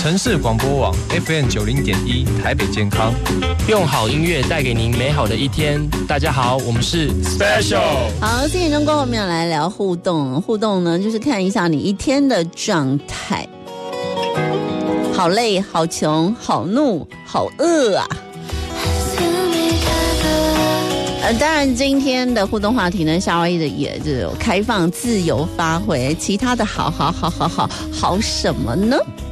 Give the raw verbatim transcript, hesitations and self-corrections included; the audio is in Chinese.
城市广播网 F M 九零点一台北健康， 用好音乐带给您美好的一天。大家好，我们是 Special。 好，四点钟过后我们要来聊互动。互动呢，就是看一下你一天的状态，好累、好穷、好怒、好饿啊。呃，当然，今天的互动话题呢，夏威夷的也就开放自由发挥，其他的好好好好好好什么呢？